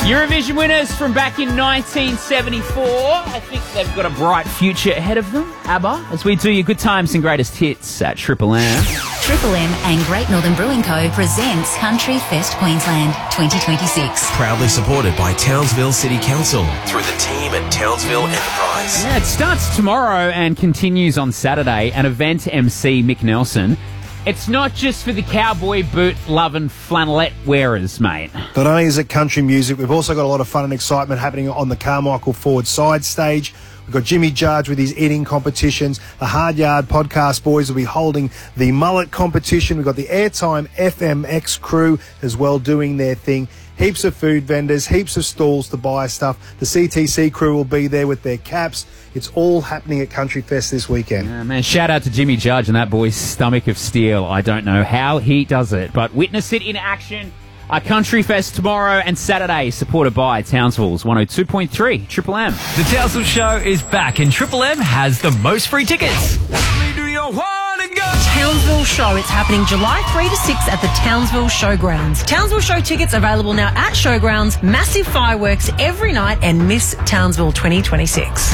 Eurovision winners from back in 1974. I think they've got a bright future ahead of them, ABBA, as we do your good times and greatest hits at Triple M. Triple M and Great Northern Brewing Co. presents Country Fest Queensland 2026. Proudly supported by Townsville City Council through the team at Townsville Enterprise. Yeah, it starts tomorrow and continues on Saturday. An event MC, Mick Nelson. It's not just for the cowboy boot-loving flannelette wearers, mate. Not only is it country music, we've also got a lot of fun and excitement happening on the Carmichael Ford side stage. We've got Jimmy Judge with his eating competitions. The Hard Yard podcast boys will be holding the mullet competition. We've got the Airtime FMX crew as well doing their thing. Heaps of food vendors, heaps of stalls to buy stuff. The CTC crew will be there with their caps. It's all happening at Country Fest this weekend. Man, shout out to Jimmy Judge and that boy's stomach of steel. I don't know how he does it, but witness it in action. A Country Fest tomorrow and Saturday, supported by Townsville's 102.3 Triple M. The Townsville Show is back and Triple M has the most free tickets. Townsville Show. It's happening July 3 to 6 at the Townsville Showgrounds. Townsville Show tickets available now at Showgrounds. Massive fireworks every night and Miss Townsville 2026.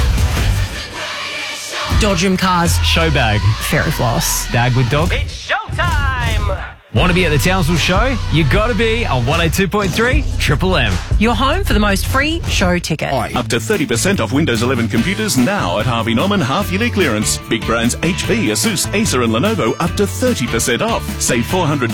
Dodgem cars. Show bag. Fairy floss. Dag with dog. It's showtime! Want to be at the Townsville Show? You got to be on 102.3 Triple M. Your home for the most free show ticket. Up to 30% off Windows 11 computers now at Harvey Norman half-yearly clearance. Big brands HP, Asus, Acer and Lenovo up to 30% off. Save $400